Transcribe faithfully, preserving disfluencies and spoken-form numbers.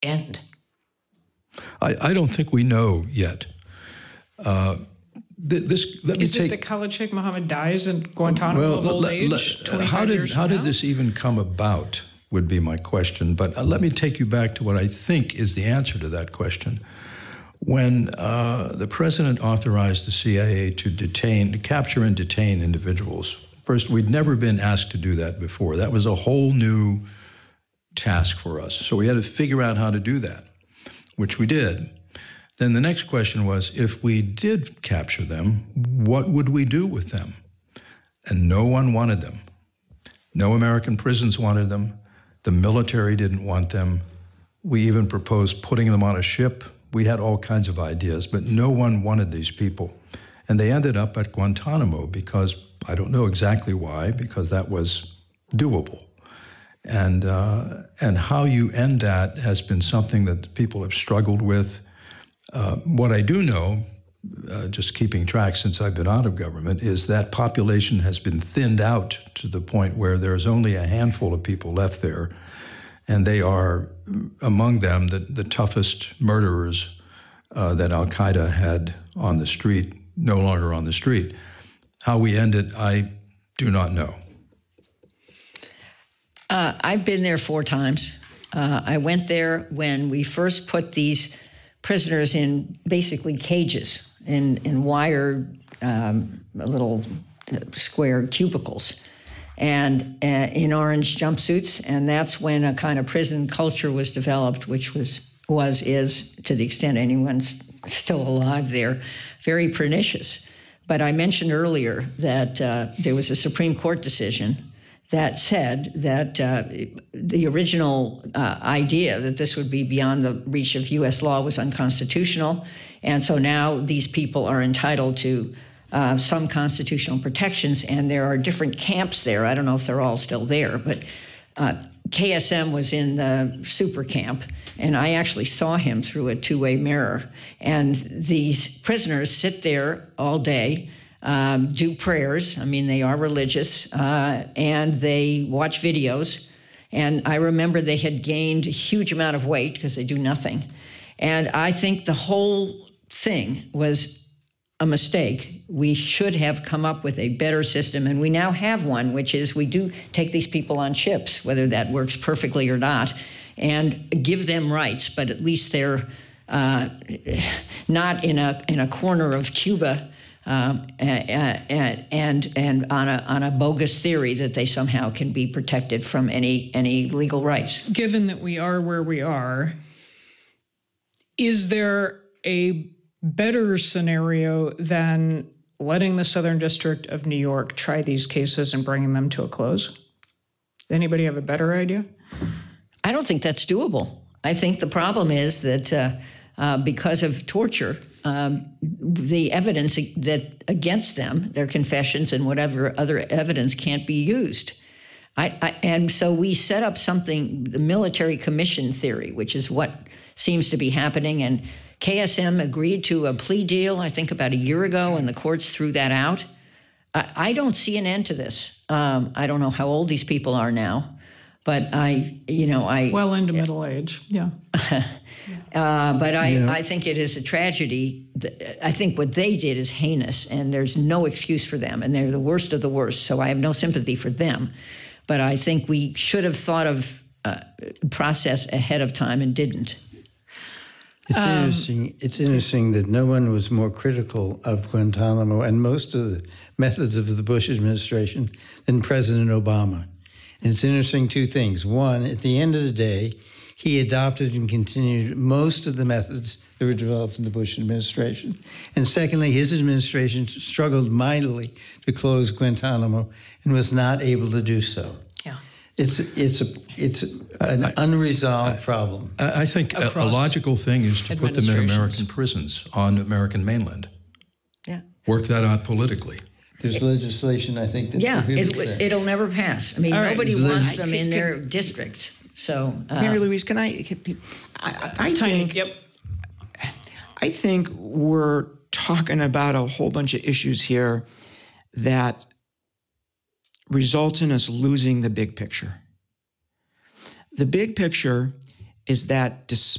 end? I, I don't think we know yet. Uh, th- this let me Is take. it that Khalid Sheikh Mohammed dies in Guantanamo well, of old let, age? let, twenty-five how did years how from did now? this even come about? Would be my question. But uh, let me take you back to what I think is the answer to that question. When uh, the president authorized the C I A to detain, to capture and detain individuals, first, we'd never been asked to do that before. That was a whole new task for us. So we had to figure out how to do that, which we did. Then the next question was, if we did capture them, what would we do with them? And no one wanted them. No American prisons wanted them. The military didn't want them. We even proposed putting them on a ship. We had all kinds of ideas, but no one wanted these people. And they ended up at Guantanamo because, I don't know exactly why, because that was doable. And, uh, and how you end that has been something that people have struggled with. Uh, what I do know, uh, just keeping track since I've been out of government, is that population has been thinned out to the point where there's only a handful of people left there. And they are, among them, the, the toughest murderers uh, that Al-Qaeda had on the street, no longer on the street. How we end it, I do not know. Uh, I've been there four times. Uh, I went there when we first put these prisoners in basically cages, in, in wired um, little square cubicles, and uh, in orange jumpsuits. And that's when a kind of prison culture was developed, which was, was is, to the extent anyone's still alive there, very pernicious. But I mentioned earlier that uh, there was a Supreme Court decision that said that uh, the original uh, idea that this would be beyond the reach of U S law was unconstitutional. And so now these people are entitled to uh, some constitutional protections, and there are different camps there. I don't know if they're all still there, but uh, K S M was in the super camp, and I actually saw him through a two-way mirror. And these prisoners sit there all day, Um, do prayers. I mean, they are religious, uh, and they watch videos. And I remember they had gained a huge amount of weight because they do nothing. And I think the whole thing was a mistake. We should have come up with a better system, and we now have one, which is we do take these people on ships, whether that works perfectly or not, and give them rights, but at least they're uh, not in a in a corner of Cuba, Um, and and and on a on a bogus theory that they somehow can be protected from any any legal rights. Given that we are where we are, is there a better scenario than letting the Southern District of New York try these cases and bringing them to a close? Does anybody have a better idea? I don't think that's doable. I think the problem is that uh, uh, because of torture, Um, the evidence that against them, their confessions and whatever other evidence, can't be used. I, I, and so we set up something, the military commission theory, which is what seems to be happening. And K S M agreed to a plea deal, I think about a year ago, and the courts threw that out. I, I don't see an end to this. Um, I don't know how old these people are now, but I, you know, I... Well into middle age, yeah. Uh, but I, Yeah. I think it is a tragedy. I think what they did is heinous, and there's no excuse for them, and they're the worst of the worst, so I have no sympathy for them. But I think we should have thought of uh, process ahead of time and didn't. It's Um, interesting. It's interesting that no one was more critical of Guantanamo and most of the methods of the Bush administration than President Obama. And it's interesting, two things. One, at the end of the day, he adopted and continued most of the methods that were developed in the Bush administration. And secondly, his administration struggled mightily to close Guantanamo and was not able to do so. Yeah. It's it's a it's an I, unresolved I, problem. I, I think a, a logical thing is to put them in American prisons on American mainland. Yeah. Work that out politically. There's legislation, I think, that Yeah, prohibits it, that. it'll never pass. I mean, All right. nobody There's wants leg- them in their districts. So, uh, Mary Louise, can I? Can, I, I think. Yep. I think we're talking about a whole bunch of issues here that result in us losing the big picture. The big picture is that despite